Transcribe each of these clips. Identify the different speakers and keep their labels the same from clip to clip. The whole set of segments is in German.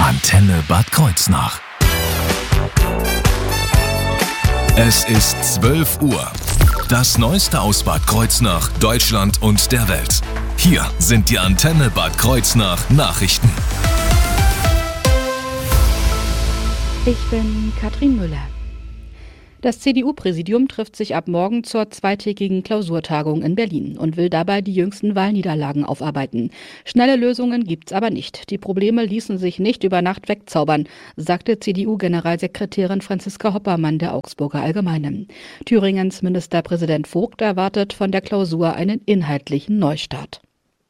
Speaker 1: Antenne Bad Kreuznach. Es ist 12 Uhr. Das Neueste aus Bad Kreuznach, Deutschland und der Welt. Hier sind die Antenne Bad Kreuznach Nachrichten.
Speaker 2: Ich bin Katrin Müller. Das CDU-Präsidium trifft sich ab morgen zur zweitägigen Klausurtagung in Berlin und will dabei die jüngsten Wahlniederlagen aufarbeiten. Schnelle Lösungen gibt's aber nicht. Die Probleme ließen sich nicht über Nacht wegzaubern, sagte CDU-Generalsekretärin Franziska Hoppermann der Augsburger Allgemeinen. Thüringens Ministerpräsident Vogt erwartet von der Klausur einen inhaltlichen Neustart.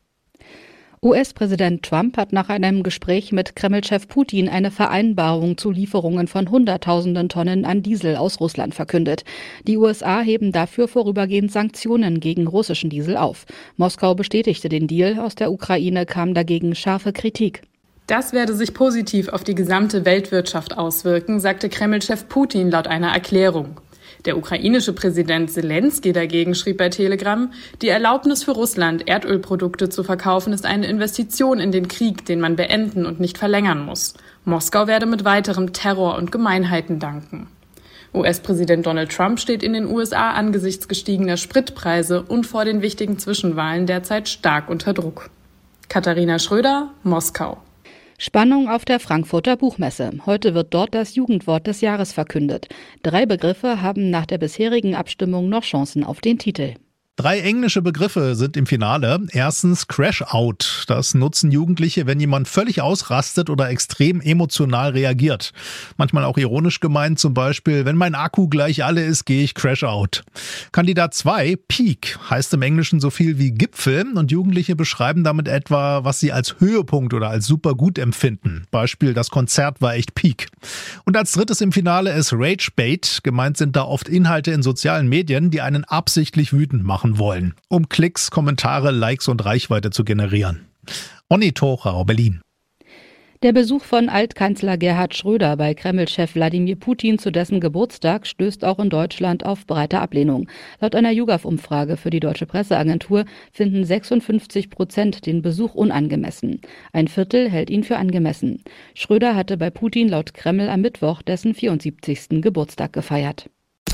Speaker 2: US-Präsident Trump hat nach einem Gespräch mit Kreml-Chef Putin eine Vereinbarung zu Lieferungen von Hunderttausenden Tonnen an Diesel aus Russland verkündet. Die USA heben dafür vorübergehend Sanktionen gegen russischen Diesel auf. Moskau bestätigte den Deal, aus der Ukraine kam dagegen scharfe Kritik.
Speaker 3: Das werde sich positiv auf die gesamte Weltwirtschaft auswirken, sagte Kreml-Chef Putin laut einer Erklärung. Der ukrainische Präsident Selenskyj dagegen schrieb bei Telegram, die Erlaubnis für Russland, Erdölprodukte zu verkaufen, ist eine Investition in den Krieg, den man beenden und nicht verlängern muss. Moskau werde mit weiterem Terror und Gemeinheiten danken. US-Präsident Donald Trump steht in den USA angesichts gestiegener Spritpreise und vor den wichtigen Zwischenwahlen derzeit stark unter Druck. Katharina Schröder, Moskau.
Speaker 2: Spannung auf der Frankfurter Buchmesse. Heute wird dort das Jugendwort des Jahres verkündet. 3 Begriffe haben nach der bisherigen Abstimmung noch Chancen auf den Titel.
Speaker 4: 3 englische Begriffe sind im Finale. Erstens Crash-Out. Das nutzen Jugendliche, wenn jemand völlig ausrastet oder extrem emotional reagiert. Manchmal auch ironisch gemeint, zum Beispiel, wenn mein Akku gleich alle ist, gehe ich Crash-Out. Kandidat 2, Peak, heißt im Englischen so viel wie Gipfel und Jugendliche beschreiben damit etwa, was sie als Höhepunkt oder als super gut empfinden. Beispiel, das Konzert war echt Peak. Und als drittes im Finale ist Rage-Bait. Gemeint sind da oft Inhalte in sozialen Medien, die einen absichtlich wütend machen wollen, um Klicks, Kommentare, Likes und Reichweite zu generieren. Onni Tochau, Berlin.
Speaker 2: Der Besuch von Altkanzler Gerhard Schröder bei Kreml-Chef Wladimir Putin zu dessen Geburtstag stößt auch in Deutschland auf breite Ablehnung. Laut einer YouGov-Umfrage für die Deutsche Presseagentur finden 56% den Besuch unangemessen. Ein Viertel hält ihn für angemessen. Schröder hatte bei Putin laut Kreml am Mittwoch dessen 74. Geburtstag gefeiert.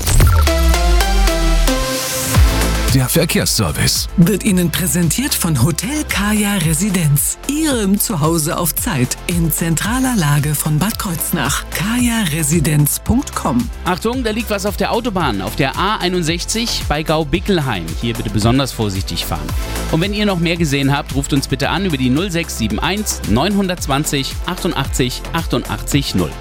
Speaker 1: Der Verkehrsservice
Speaker 5: wird Ihnen präsentiert von Hotel Kaya Residenz. Ihrem Zuhause auf Zeit in zentraler Lage von Bad Kreuznach. kajaresidenz.com.
Speaker 6: Achtung, da liegt was auf der Autobahn, auf der A61 bei Gau-Bickelheim. Hier bitte besonders vorsichtig fahren. Und wenn ihr noch mehr gesehen habt, ruft uns bitte an über die 0671 920 88 88 0.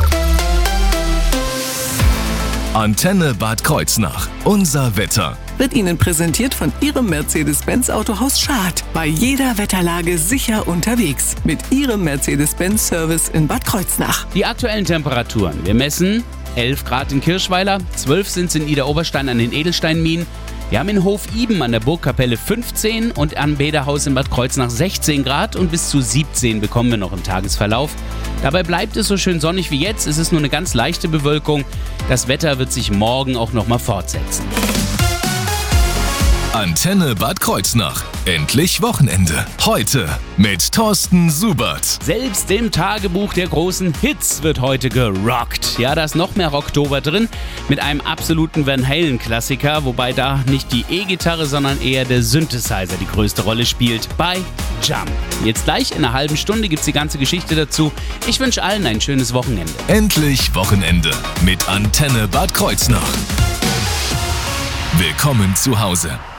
Speaker 1: Antenne Bad Kreuznach. Unser Wetter.
Speaker 5: Wird Ihnen präsentiert von Ihrem Mercedes-Benz Autohaus Schad. Bei jeder Wetterlage sicher unterwegs. Mit Ihrem Mercedes-Benz Service in Bad Kreuznach.
Speaker 6: Die aktuellen Temperaturen. Wir messen 11 Grad in Kirchweiler, 12 sind es in Idar-Oberstein an den Edelsteinminen. Wir haben in Hof-Iben an der Burgkapelle 15 und am Bäderhaus in Bad Kreuznach 16 Grad und bis zu 17 bekommen wir noch im Tagesverlauf. Dabei bleibt es so schön sonnig wie jetzt. Es ist nur eine ganz leichte Bewölkung. Das Wetter wird sich morgen auch noch mal fortsetzen.
Speaker 1: Antenne Bad Kreuznach. Endlich Wochenende. Heute mit Thorsten Subert.
Speaker 6: Selbst im Tagebuch der großen Hits wird heute gerockt. Ja, da ist noch mehr Rocktober drin mit einem absoluten Van Halen-Klassiker, wobei da nicht die E-Gitarre, sondern eher der Synthesizer die größte Rolle spielt bei Jump. Jetzt gleich in einer halben Stunde gibt's die ganze Geschichte dazu. Ich wünsche allen ein schönes Wochenende.
Speaker 1: Endlich Wochenende mit Antenne Bad Kreuznach. Willkommen zu Hause.